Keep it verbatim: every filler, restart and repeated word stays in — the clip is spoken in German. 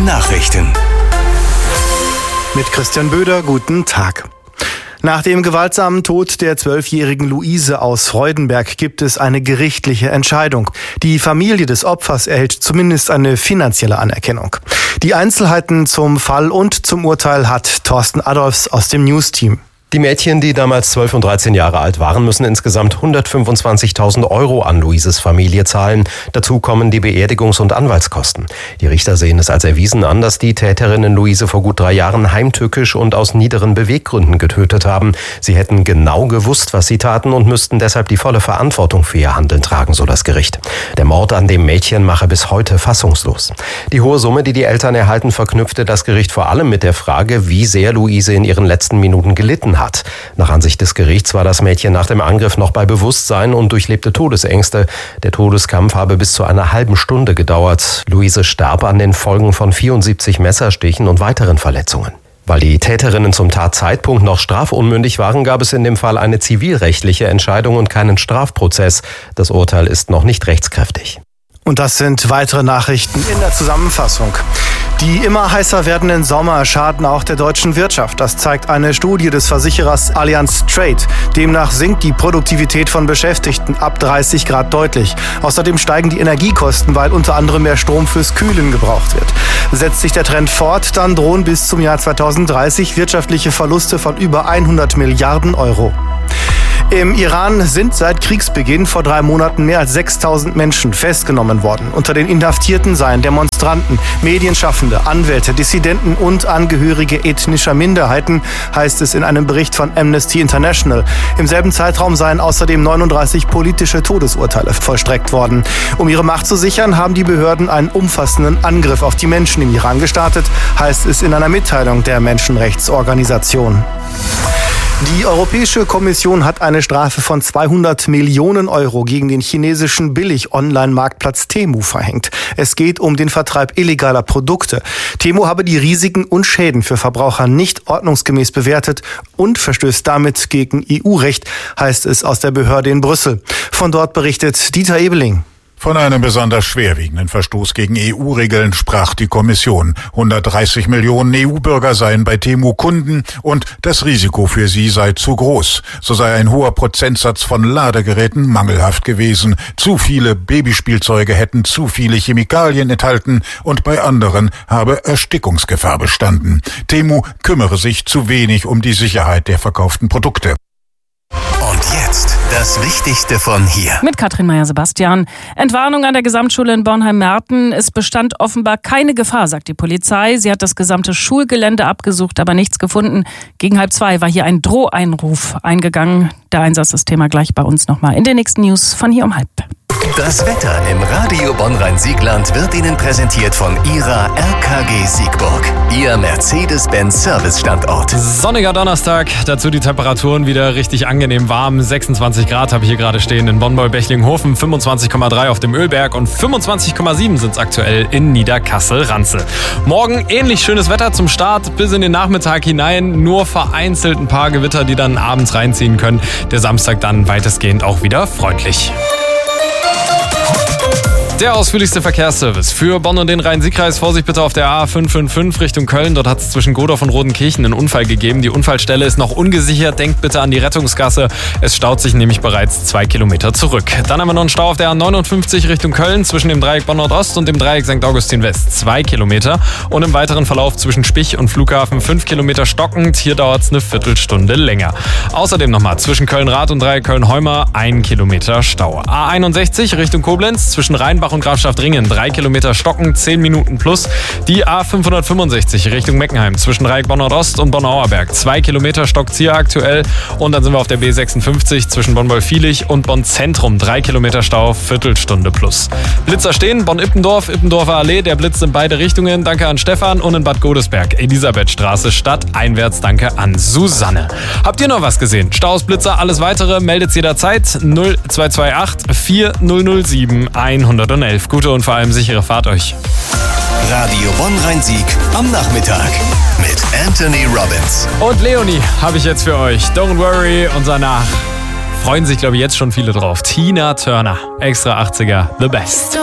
Nachrichten. Mit Christian Böder, guten Tag. Nach dem gewaltsamen Tod der zwölfjährigen Luise aus Freudenberg gibt es eine gerichtliche Entscheidung. Die Familie des Opfers erhält zumindest eine finanzielle Anerkennung. Die Einzelheiten zum Fall und zum Urteil hat Thorsten Adolfs aus dem News-Team. Die Mädchen, die damals zwölf und dreizehn Jahre alt waren, müssen insgesamt hundertfünfundzwanzigtausend Euro an Luises Familie zahlen. Dazu kommen die Beerdigungs- und Anwaltskosten. Die Richter sehen es als erwiesen an, dass die Täterinnen Luise vor gut drei Jahren heimtückisch und aus niederen Beweggründen getötet haben. Sie hätten genau gewusst, was sie taten und müssten deshalb die volle Verantwortung für ihr Handeln tragen, so das Gericht. Der Mord an dem Mädchen mache bis heute fassungslos. Die hohe Summe, die die Eltern erhalten, verknüpfte das Gericht vor allem mit der Frage, wie sehr Luise in ihren letzten Minuten gelitten hat. Nach Ansicht des Gerichts war das Mädchen nach dem Angriff noch bei Bewusstsein und durchlebte Todesängste. Der Todeskampf habe bis zu einer halben Stunde gedauert. Luise starb an den Folgen von vierundsiebzig Messerstichen und weiteren Verletzungen. Weil die Täterinnen zum Tatzeitpunkt noch strafunmündig waren, gab es in dem Fall eine zivilrechtliche Entscheidung und keinen Strafprozess. Das Urteil ist noch nicht rechtskräftig. Und das sind weitere Nachrichten in der Zusammenfassung. Die immer heißer werdenden Sommer schaden auch der deutschen Wirtschaft. Das zeigt eine Studie des Versicherers Allianz Trade. Demnach sinkt die Produktivität von Beschäftigten ab dreißig Grad deutlich. Außerdem steigen die Energiekosten, weil unter anderem mehr Strom fürs Kühlen gebraucht wird. Setzt sich der Trend fort, dann drohen bis zum Jahr zweitausenddreißig wirtschaftliche Verluste von über hundert Milliarden Euro. Im Iran sind seit Kriegsbeginn vor drei Monaten mehr als sechstausend Menschen festgenommen worden. Unter den Inhaftierten seien Demonstranten, Medienschaffende, Anwälte, Dissidenten und Angehörige ethnischer Minderheiten, heißt es in einem Bericht von Amnesty International. Im selben Zeitraum seien außerdem neununddreißig politische Todesurteile vollstreckt worden. Um ihre Macht zu sichern, haben die Behörden einen umfassenden Angriff auf die Menschen im Iran gestartet, heißt es in einer Mitteilung der Menschenrechtsorganisation. Die Europäische Kommission hat eine Strafe von zweihundert Millionen Euro gegen den chinesischen Billig-Online-Marktplatz Temu verhängt. Es geht um den Vertreib illegaler Produkte. Temu habe die Risiken und Schäden für Verbraucher nicht ordnungsgemäß bewertet und verstößt damit gegen E U-Recht, heißt es aus der Behörde in Brüssel. Von dort berichtet Dieter Ebeling. Von einem besonders schwerwiegenden Verstoß gegen E U-Regeln sprach die Kommission. hundertdreißig Millionen E U-Bürger seien bei Temu Kunden und das Risiko für sie sei zu groß. So sei ein hoher Prozentsatz von Ladegeräten mangelhaft gewesen. Zu viele Babyspielzeuge hätten zu viele Chemikalien enthalten und bei anderen habe Erstickungsgefahr bestanden. Temu kümmere sich zu wenig um die Sicherheit der verkauften Produkte. Und jetzt das Wichtigste von hier. Mit Katrin Meyer-Sebastian. Entwarnung an der Gesamtschule in Bornheim-Merten. Es bestand offenbar keine Gefahr, sagt die Polizei. Sie hat das gesamte Schulgelände abgesucht, aber nichts gefunden. Gegen halb zwei war hier ein Droheinruf eingegangen. Der Einsatz ist Thema gleich bei uns nochmal in den nächsten News von hier um halb. Das Wetter im Radio Bonn-Rhein-Siegland wird Ihnen präsentiert von Ihrer R K G Siegburg, Ihr Mercedes-Benz-Service-Standort. Sonniger Donnerstag, dazu die Temperaturen wieder richtig angenehm warm. sechsundzwanzig Grad habe ich hier gerade stehen in Bonn-Bechlinghofen, fünfundzwanzig Komma drei auf dem Ölberg und fünfundzwanzig Komma sieben sind es aktuell in Niederkassel-Ranzel. Morgen ähnlich schönes Wetter zum Start bis in den Nachmittag hinein, nur vereinzelt ein paar Gewitter, die dann abends reinziehen können. Der Samstag dann weitestgehend auch wieder freundlich. Der ausführlichste Verkehrsservice für Bonn und den Rhein-Sieg-Kreis. Vorsicht bitte auf der A fünf fünf fünf Richtung Köln. Dort hat es zwischen Godorf und Rodenkirchen einen Unfall gegeben. Die Unfallstelle ist noch ungesichert. Denkt bitte an die Rettungsgasse. Es staut sich nämlich bereits zwei Kilometer zurück. Dann haben wir noch einen Stau auf der A neunundfünfzig Richtung Köln zwischen dem Dreieck Bonn-Nordost und dem Dreieck Sankt Augustin West. Zwei Kilometer. Und im weiteren Verlauf zwischen Spich und Flughafen fünf Kilometer stockend. Hier dauert es eine Viertelstunde länger. Außerdem nochmal zwischen Köln-Rath und Dreieck Köln-Heumer ein Kilometer Stau. A einundsechzig Richtung Koblenz zwischen Rheinbach und Grafschaft-Ringen, drei Kilometer stocken, zehn Minuten plus. Die A fünfhundertfünfundsechzig Richtung Meckenheim zwischen Dreieck Bonn-Nordost und Bonn-Auerberg, zwei Kilometer stockt's hier aktuell. Und dann sind wir auf der B sechsundfünfzig zwischen Bonn-Wolfvierlich und Bonn-Zentrum, drei Kilometer Stau, Viertelstunde plus. Blitzer stehen, Bonn-Ippendorf, Ippendorfer Allee, der blitzt in beide Richtungen. Danke an Stefan. Und in Bad Godesberg, Elisabethstraße, stadteinwärts. Danke an Susanne. Habt ihr noch was gesehen? Staus, Blitzer, alles weitere meldet jederzeit null zwei zwei acht vier null null sieben eins eins eins. Gute und vor allem sichere Fahrt euch. Radio Bonn-Rhein-Sieg am Nachmittag mit Anthony Robbins. Und Leonie habe ich jetzt für euch. Don't worry und danach freuen sich, glaube ich, jetzt schon viele drauf. Tina Turner, extra achtziger, the best.